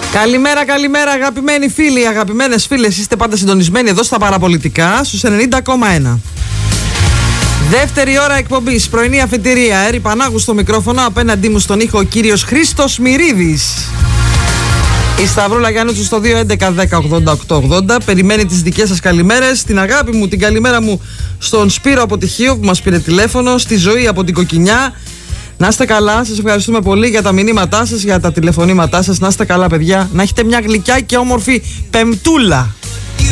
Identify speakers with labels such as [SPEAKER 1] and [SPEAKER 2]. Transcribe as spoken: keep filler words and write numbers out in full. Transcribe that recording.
[SPEAKER 1] Καλημέρα, καλημέρα αγαπημένοι φίλοι, αγαπημένες φίλες. Είστε πάντα συντονισμένοι εδώ στα παραπολιτικά στους ενενήντα κόμμα ένα. Δεύτερη ώρα εκπομπής, πρωινή αφετηρία. Έρη Πανάγου στο μικρόφωνο, απέναντί μου στον ήχο ο κύριος Χρήστος Μυρίδης. Η Σταυρούλα Γιάννουτσου στο δύο έντεκα δέκα ογδόντα οκτώ ογδόντα. Περιμένει τις δικές σας καλημέρες. Την αγάπη μου, την καλημέρα μου στον Σπύρο από τη Χίο που μας πήρε τηλέφωνο. Στη Ζωή από την Κοκκινιά. Να είστε καλά, σας ευχαριστούμε πολύ για τα μηνύματά σας, για τα τηλεφωνήματά σας. Να είστε καλά, παιδιά. Να έχετε μια γλυκιά και όμορφη πεμπτούλα.